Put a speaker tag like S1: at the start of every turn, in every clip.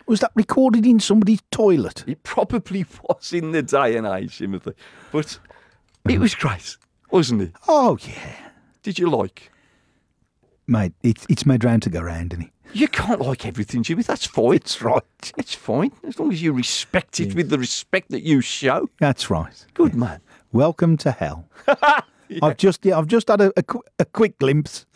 S1: Was that recorded in somebody's toilet?
S2: It probably was in the day and age, Timothy. But it was great, wasn't it?
S1: Oh, yeah.
S2: Did you like?
S1: Mate, it's made round to go round, isn't it?
S2: You can't like everything, Jimmy. That's fine.
S1: That's right.
S2: It's fine. As long as you respect it with the respect that you show.
S1: That's right.
S2: Good man.
S1: Welcome to hell. I've just had a quick glimpse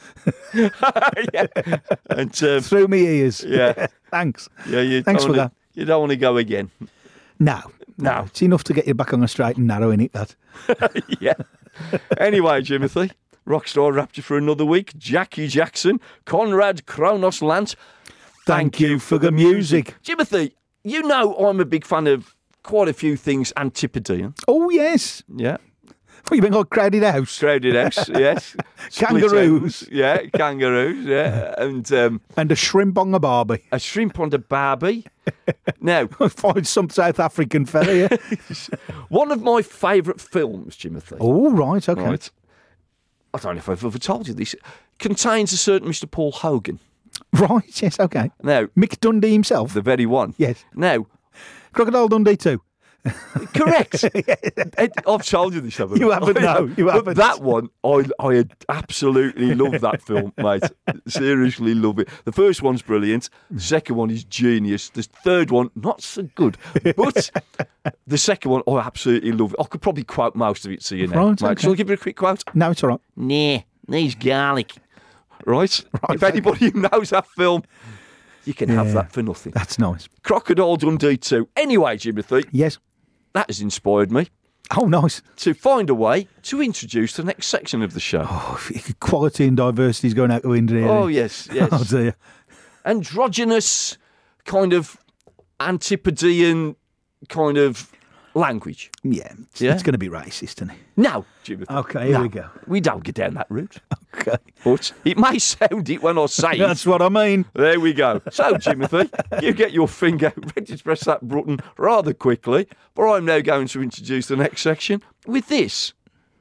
S2: Yeah. And
S1: through my ears.
S2: Yeah.
S1: Thanks.
S2: yeah,
S1: Thanks for that.
S2: You don't want to go again.
S1: No.
S2: No.
S1: It's enough to get you back on the straight and narrow, innit, that?
S2: Yeah. Anyway, Timothy, Rockstar wrapped you for another week. Jackie Jackson, Conrad Kronos Lant.
S1: Thank you for the music.
S2: Timothy, you know I'm a big fan of quite a few things Antipodean.
S1: Oh, yes.
S2: Yeah.
S1: What, you been called Crowded House?
S2: Crowded House, yes.
S1: Kangaroos.
S2: Split ends, yeah, kangaroos, yeah.
S1: And a shrimp on the barbie.
S2: A shrimp on the barbie. Now,
S1: Find some South African fella here.
S2: one of my favourite films, Timothy.
S1: Oh, right, okay.
S2: Right. I don't know if I've ever told you this. Contains a certain Mr. Paul Hogan.
S1: Right, yes, okay.
S2: Now,
S1: Mick Dundee himself.
S2: the very one.
S1: Yes.
S2: Now,
S1: Crocodile Dundee too.
S2: correct. I've told you this, haven't I?
S1: You haven't, no, you
S2: But
S1: haven't.
S2: that one, I absolutely love that film, mate. Seriously love it. The first one's brilliant. The second one is genius. The third one, not so good. But the second one, I absolutely love it. I could probably quote most of it to you now.
S1: Right,
S2: mate.
S1: okay.
S2: Shall I give you a quick quote?
S1: No, it's all right.
S2: Nah, needs garlic. Right? If anybody knows that film, you can have
S1: Yeah.
S2: that for nothing.
S1: That's nice.
S2: Crocodile Dundee 2. Anyway, Timothy,
S1: Yes.
S2: that has inspired me
S1: Oh, nice.
S2: to find a way to introduce the next section of the show.
S1: Quality and diversity is going out the window here.
S2: Oh, yes, yes.
S1: Oh, dear.
S2: Androgynous kind of Antipodean kind of language.
S1: Yeah,
S2: Yeah?
S1: it's going to be racist, isn't it?
S2: No, Timothy.
S1: Okay, here
S2: no,
S1: we go.
S2: We don't get down that route.
S1: Okay.
S2: But it may sound it when I say it.
S1: That's what I mean.
S2: There we go. So, Timothy, you get your finger ready to press that button rather quickly. But I'm now going to introduce the next section with this.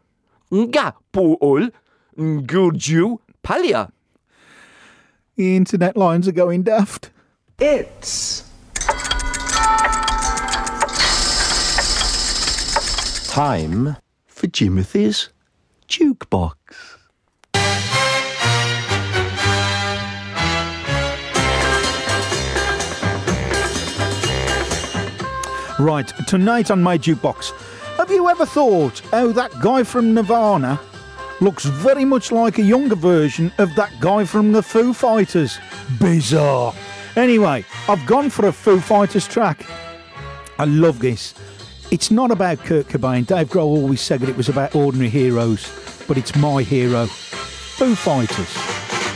S2: Nga pool ngurju palia.
S1: The internet lines are going daft.
S3: It's
S2: Time for Timothy's jukebox.
S1: Right, tonight on my jukebox, have you ever thought how that guy from Nirvana looks very much like a younger version of that guy from the Foo Fighters? Bizarre. Anyway, I've gone for a Foo Fighters track. I love this. It's not about Kurt Cobain. Dave Grohl always said that it was about ordinary heroes, but it's my hero. Foo Fighters.